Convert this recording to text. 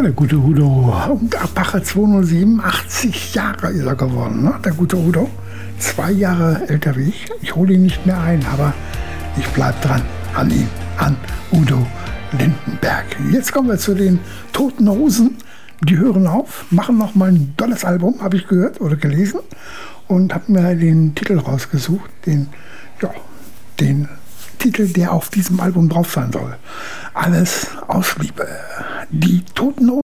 Ja, der gute Udo. Und Apache 207, 80 Jahre ist er geworden, ne? Der gute Udo. 2 Jahre älter wie ich. Ich hole ihn nicht mehr ein, aber ich bleibe dran an ihm, an Udo Lindenberg. Jetzt kommen wir zu den Toten Hosen. Die hören auf, machen noch mal ein tolles Album, habe ich gehört oder gelesen. Und habe mir den Titel rausgesucht, den Titel, der auf diesem Album drauf sein soll. Alles aus Liebe. Die Toten Hosen.